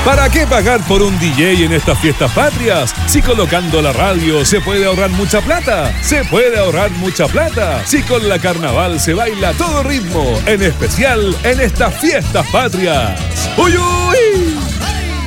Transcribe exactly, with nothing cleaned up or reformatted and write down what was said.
¿Para qué pagar por un D J en estas fiestas patrias? Si colocando la radio se puede ahorrar mucha plata. Se puede ahorrar mucha plata. Si con la Carnaval se baila a todo ritmo, en especial en estas fiestas patrias. ¡Uy, uy!